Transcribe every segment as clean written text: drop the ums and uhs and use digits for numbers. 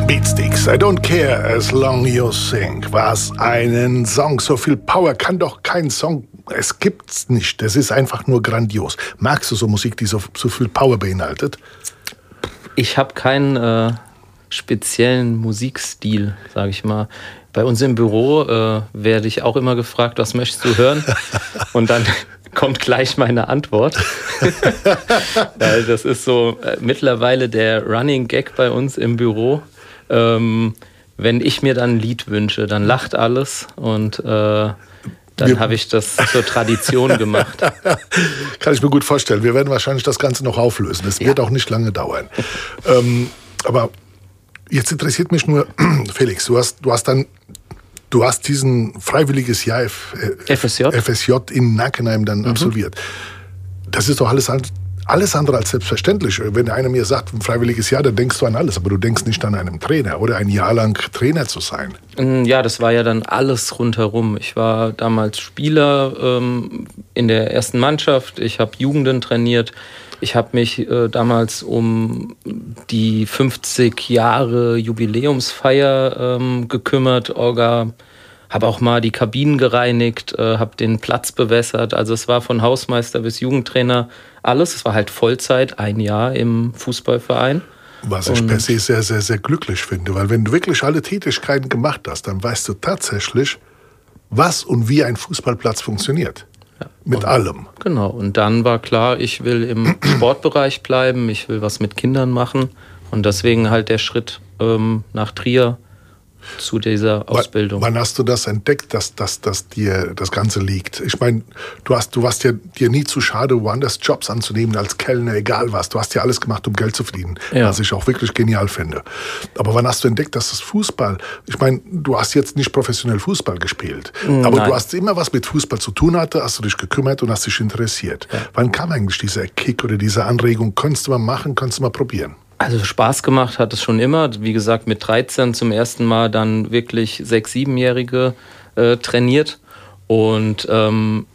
Beatsticks, I don't care as long you sing. Was einen Song, so viel Power kann doch kein Song. Es gibt's nicht, es ist einfach nur grandios. Magst du so Musik, die so viel Power beinhaltet? Ich habe keinen speziellen Musikstil, sage ich mal. Bei uns im Büro werde ich auch immer gefragt, was möchtest du hören? Und dann kommt gleich meine Antwort. Weil das ist so mittlerweile der Running Gag bei uns im Büro. Wenn ich mir dann ein Lied wünsche, dann lacht alles und dann habe ich das zur Tradition gemacht. Kann ich mir gut vorstellen. Wir werden wahrscheinlich das Ganze noch auflösen. Es wird auch nicht lange dauern. Aber jetzt interessiert mich nur, Felix, du hast diesen freiwilliges Jahr FSJ in Nackenheim dann absolviert. Das ist doch alles andere als selbstverständlich. Wenn einer mir sagt, ein freiwilliges Jahr, dann denkst du an alles, aber du denkst nicht an einen Trainer oder ein Jahr lang Trainer zu sein. Ja, das war ja dann alles rundherum. Ich war damals Spieler in der ersten Mannschaft, ich habe Jugenden trainiert, ich habe mich damals um die 50 Jahre Jubiläumsfeier gekümmert, habe auch mal die Kabinen gereinigt, habe den Platz bewässert. Also es war von Hausmeister bis Jugendtrainer alles. Es war halt Vollzeit, ein Jahr im Fußballverein. Was ich per se sehr, sehr, sehr glücklich finde. Weil wenn du wirklich alle Tätigkeiten gemacht hast, dann weißt du tatsächlich, was und wie ein Fußballplatz funktioniert. Ja, mit allem. Genau. Und dann war klar, ich will im Sportbereich bleiben. Ich will was mit Kindern machen. Und deswegen halt der Schritt nach Trier zu dieser Ausbildung. Wann hast du das entdeckt, dass dir das Ganze liegt? Ich meine, du warst ja dir nie zu schade, woanders Jobs anzunehmen als Kellner, egal was. Du hast ja alles gemacht, um Geld zu verdienen, was ich auch wirklich genial finde. Aber wann hast du entdeckt, dass das Fußball, ich meine, du hast jetzt nicht professionell Fußball gespielt, aber du hast immer was mit Fußball zu tun hatte, hast du dich gekümmert und hast dich interessiert. Ja. Wann kam eigentlich dieser Kick oder diese Anregung? Konntest du mal machen, konntest du mal probieren? Also Spaß gemacht hat es schon immer. Wie gesagt, mit 13 zum ersten Mal dann wirklich 6-, 7-Jährige trainiert. Und dann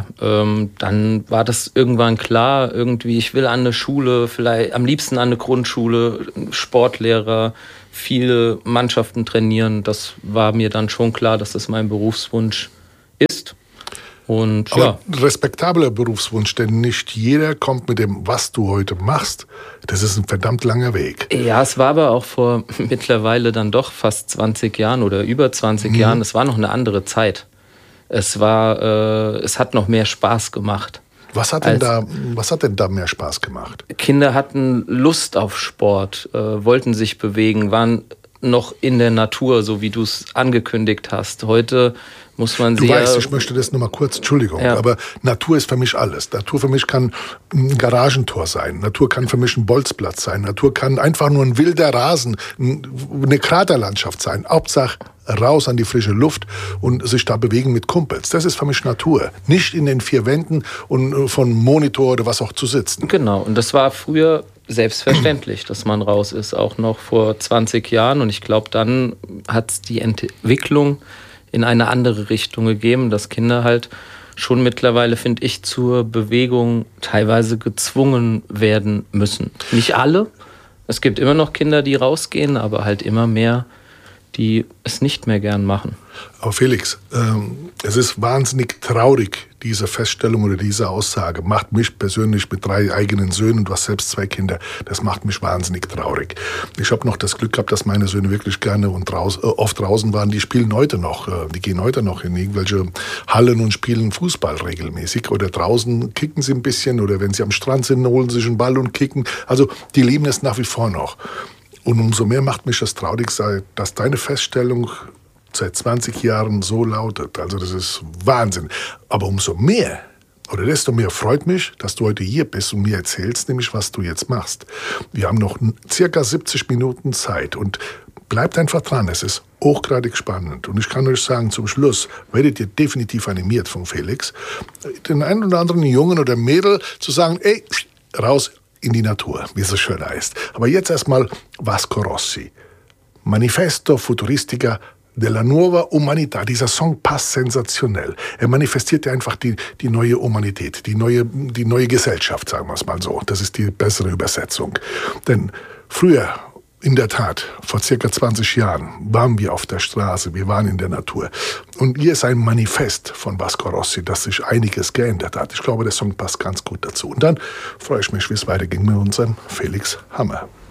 war das irgendwann klar, irgendwie, ich will an eine Schule, vielleicht am liebsten an eine Grundschule, Sportlehrer, viele Mannschaften trainieren. Das war mir dann schon klar, dass das mein Berufswunsch ist. Und, aber respektabler Berufswunsch, denn nicht jeder kommt mit dem, was du heute machst. Das ist ein verdammt langer Weg. Ja, es war aber auch vor mittlerweile dann doch fast 20 Jahren oder über 20 Jahren. Es war noch eine andere Zeit. Es hat noch mehr Spaß gemacht. Was hat denn da mehr Spaß gemacht? Kinder hatten Lust auf Sport, wollten sich bewegen, waren noch in der Natur, so wie du es angekündigt hast. Heute muss man Du weißt, ich möchte das nur mal kurz, Entschuldigung, aber Natur ist für mich alles. Natur für mich kann ein Garagentor sein, Natur kann für mich ein Bolzplatz sein, Natur kann einfach nur ein wilder Rasen, eine Kraterlandschaft sein. Hauptsache raus an die frische Luft und sich da bewegen mit Kumpels. Das ist für mich Natur. Nicht in den 4 Wänden und von Monitor oder was auch zu sitzen. Genau, und das war früher selbstverständlich, dass man raus ist, auch noch vor 20 Jahren. Und ich glaube, dann hat es die Entwicklung in eine andere Richtung gegeben, dass Kinder halt schon mittlerweile, finde ich, zur Bewegung teilweise gezwungen werden müssen. Nicht alle. Es gibt immer noch Kinder, die rausgehen, aber halt immer mehr, die es nicht mehr gern machen. Aber Felix, es ist wahnsinnig traurig, diese Feststellung oder diese Aussage. Macht mich persönlich mit 3 eigenen Söhnen und du hast selbst 2 Kinder, das macht mich wahnsinnig traurig. Ich habe noch das Glück gehabt, dass meine Söhne wirklich gerne und oft draußen waren. Die spielen heute noch, die gehen heute noch in irgendwelche Hallen und spielen Fußball regelmäßig. Oder draußen kicken sie ein bisschen oder wenn sie am Strand sind, holen sie sich einen Ball und kicken. Also die lieben es nach wie vor noch. Und umso mehr macht mich das traurig, dass deine Feststellung seit 20 Jahren so lautet. Also das ist Wahnsinn. Aber umso mehr oder desto mehr freut mich, dass du heute hier bist und mir erzählst, nämlich was du jetzt machst. Wir haben noch circa 70 Minuten Zeit und bleibt einfach dran. Es ist hochgradig spannend. Und ich kann euch sagen, zum Schluss werdet ihr definitiv animiert von Felix, den einen oder anderen Jungen oder Mädel zu sagen, ey, raus in die Natur, wie es so schön heißt. Aber jetzt erstmal Vasco Rossi. Manifesto Futuristica della Nuova Umanità. Dieser Song passt sensationell. Er manifestiert ja einfach die neue Humanität, die neue Gesellschaft, sagen wir es mal so. Das ist die bessere Übersetzung. Denn früher In der Tat, vor circa 20 Jahren waren wir auf der Straße, wir waren in der Natur. Und hier ist ein Manifest von Vasco Rossi, dass sich einiges geändert hat. Ich glaube, der Song passt ganz gut dazu. Und dann freue ich mich, wie es weiterging mit unserem Felix Hammer.